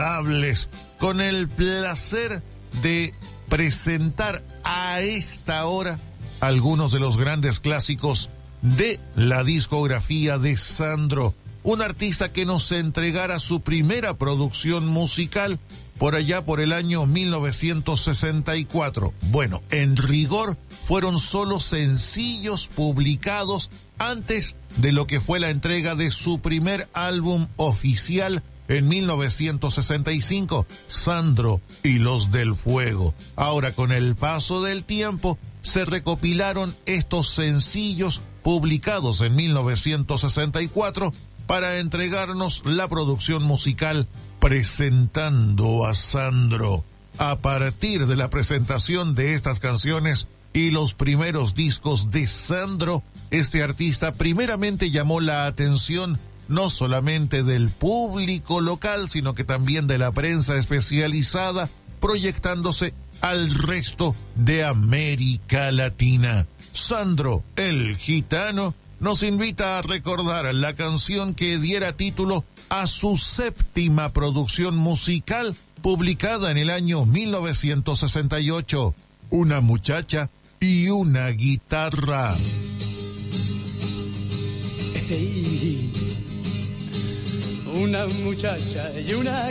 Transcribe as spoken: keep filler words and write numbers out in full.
Hables, con el placer de presentar a esta hora algunos de los grandes clásicos de la discografía de Sandro, un artista que nos entregara su primera producción musical por allá por el año mil novecientos sesenta y cuatro. Bueno, en rigor fueron solo sencillos publicados antes de lo que fue la entrega de su primer álbum oficial en mil novecientos sesenta y cinco, Sandro y los del Fuego. Ahora, con el paso del tiempo, se recopilaron estos sencillos publicados en mil novecientos sesenta y cuatro para entregarnos la producción musical Presentando a Sandro. A partir de la presentación de estas canciones y los primeros discos de Sandro, este artista primeramente llamó la atención no solamente del público local, sino que también de la prensa especializada, proyectándose al resto de América Latina. Sandro, el gitano, nos invita a recordar la canción que diera título a su séptima producción musical, publicada en el año mil novecientos sesenta y ocho, Una muchacha y una guitarra. Hey, una muchacha y una